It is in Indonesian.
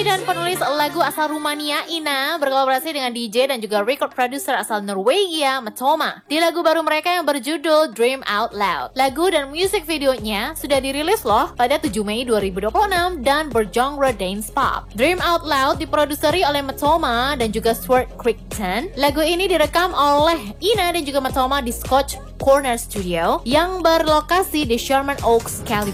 Penyanyi dan penulis lagu asal Rumania, Ina, berkolaborasi dengan DJ dan juga record producer asal Norwegia, Matoma, di lagu baru mereka yang berjudul Dream Out Loud. Lagu dan musik videonya sudah dirilis loh pada 7 Mei 2026 dan bergenre dance pop. Dream Out Loud diproduseri oleh Matoma dan juga Stuart Crichton. Lagu ini direkam oleh Ina dan juga Matoma di Scotch Corner Studio yang berlokasi di Sherman Oaks, California.